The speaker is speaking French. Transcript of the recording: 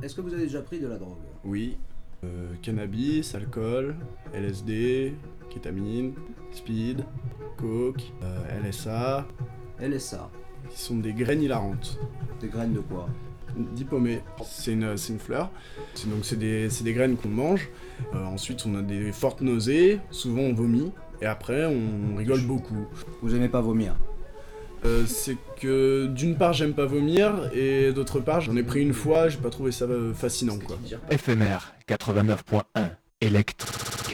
Est-ce que vous avez déjà pris de la drogue? Oui. Cannabis, alcool, LSD, kétamine, speed, coke, LSA, LSA. qui sont des graines hilarantes. Des graines de quoi? Diplômé, c'est une fleur. C'est des graines qu'on mange. Ensuite, on a des fortes nausées. Souvent, on vomit. Et après, on rigole beaucoup. Vous aimez pas vomir? C'est que d'une part, j'aime pas vomir. Et d'autre part, j'en ai pris une fois. J'ai pas trouvé ça fascinant, quoi. FMR 89.1 Electre.